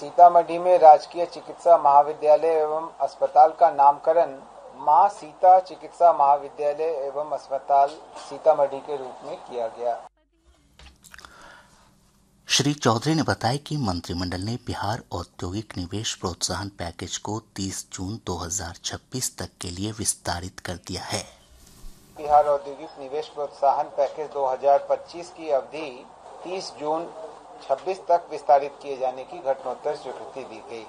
सीतामढ़ी में राजकीय चिकित्सा महाविद्यालय एवं अस्पताल का नामकरण मां सीता चिकित्सा महाविद्यालय एवं अस्पताल सीतामढ़ी के रूप में किया गया। श्री चौधरी ने बताया कि मंत्रिमंडल ने बिहार औद्योगिक निवेश प्रोत्साहन पैकेज को 30 जून 2026 तक के लिए विस्तारित कर दिया है। बिहार औद्योगिक निवेश प्रोत्साहन पैकेज 2025 की अवधि 30 जून 26 तक विस्तारित किए जाने की घटनोत्तर स्वीकृति दी गई।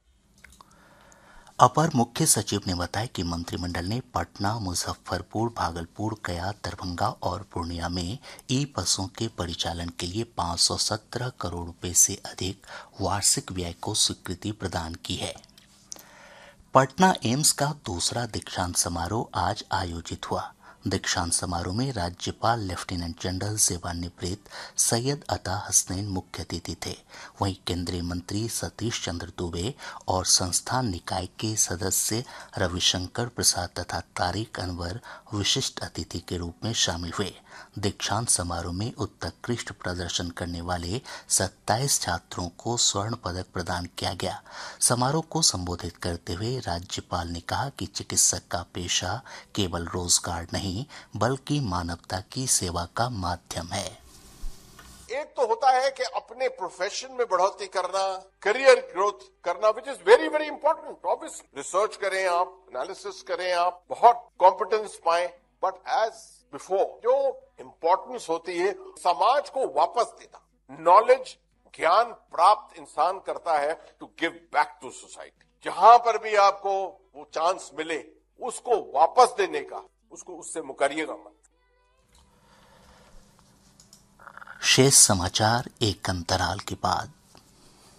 अपर मुख्य सचिव ने बताया कि मंत्रिमंडल ने पटना, मुजफ्फरपुर, भागलपुर, गया, दरभंगा और पूर्णिया में ई बसों के परिचालन के लिए 517 करोड़ रुपए से अधिक वार्षिक व्यय को स्वीकृति प्रदान की है। पटना एम्स का दूसरा दीक्षांत समारोह आज आयोजित हुआ। दीक्षांत समारोह में राज्यपाल लेफ्टिनेंट जनरल सेवानिवृत्त सैयद अता हसनैन मुख्य अतिथि थे। वहीं केंद्रीय मंत्री सतीश चंद्र दूबे और संस्थान निकाय के सदस्य रविशंकर प्रसाद तथा तारिक अनवर विशिष्ट अतिथि के रूप में शामिल हुए। दीक्षांत समारोह में उत्कृष्ट प्रदर्शन करने वाले 27 छात्रों को स्वर्ण पदक प्रदान किया गया। समारोह को संबोधित करते हुए राज्यपाल ने कहा कि चिकित्सक का पेशा केवल रोजगार नहीं बल्कि मानवता की सेवा का माध्यम है। एक तो होता है कि अपने प्रोफेशन में बढ़ोतरी करना, करियर ग्रोथ करना, which is very very important. Obviously research करें आप, एनालिसिस करें आप, बहुत कॉम्पिटेंस पाएं, बट एज बिफोर जो इंपॉर्टेंस होती है समाज को वापस देना। नॉलेज, ज्ञान प्राप्त इंसान करता है to give back to society. जहां पर भी आपको वो चांस मिले उसको वापस देने का, उसको उससे मुकरिएगा मत। शेष समाचार एक अंतराल के बाद।